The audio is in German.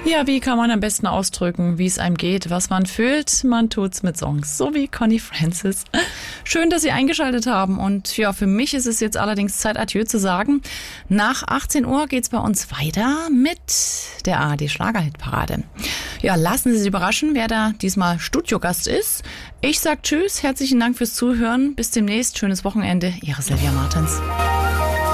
Ja, wie kann man am besten ausdrücken, wie es einem geht, was man fühlt? Man tut's mit Songs, so wie Connie Francis. Schön, dass Sie eingeschaltet haben und ja, für mich ist es jetzt allerdings Zeit, Adieu zu sagen. Nach 18 Uhr geht's bei uns weiter mit der ARD Schlagerhitparade. Ja, lassen Sie sich überraschen, wer da diesmal Studiogast ist. Ich sag Tschüss, herzlichen Dank fürs Zuhören, bis demnächst, schönes Wochenende, Ihre Silvia Martens.